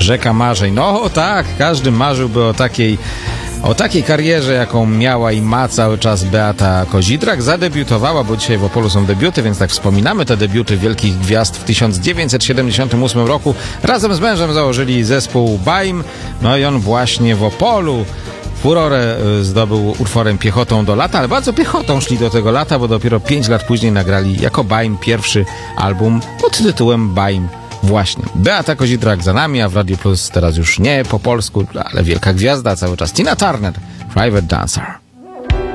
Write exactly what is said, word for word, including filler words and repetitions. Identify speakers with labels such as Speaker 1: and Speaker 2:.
Speaker 1: Rzeka marzeń. No tak, każdy marzyłby o takiej O takiej karierze, jaką miała i ma cały czas Beata Kozidrak. Zadebiutowała, bo dzisiaj w Opolu są debiuty, więc tak wspominamy te debiuty wielkich gwiazd. W tysiąc dziewięćset siedemdziesiątym ósmym roku razem z mężem założyli zespół Baim. No i on właśnie w Opolu furorę zdobył utworem Piechotą do lata, ale bardzo piechotą szli do tego lata, bo dopiero pięć lat później nagrali jako Baim pierwszy album pod tytułem Baim. Właśnie. Beata Kozidrak za nami, a w Radio Plus teraz już nie po polsku, ale wielka gwiazda cały czas. Tina Turner, Private Dancer.